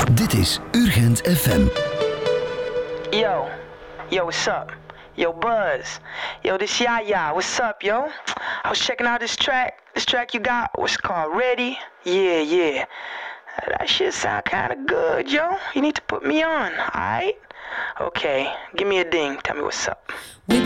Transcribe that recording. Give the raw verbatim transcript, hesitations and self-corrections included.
Dit is Urgent F M. Yo, yo, what's up? Yo, Buzz. Yo, this Yaya. What's up, yo? I was checking out this track. This track you got, what's it called? Ready? Yeah, yeah. That shit sound kind of good, yo. You need to put me on, alright? Okay, give me a ding. Tell me what's up.